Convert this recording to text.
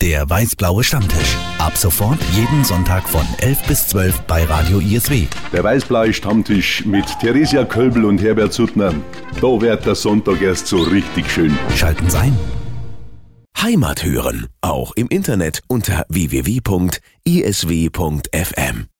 Der weiß-blaue Stammtisch. Ab sofort jeden Sonntag von 11 bis 12 bei Radio ISW. Der weiß-blaue Stammtisch mit Theresia Kölbl und Herbert Suttner. Da wird der Sonntag erst so richtig schön. Schalten Sie ein. Heimat hören, auch im Internet unter www.isw.fm.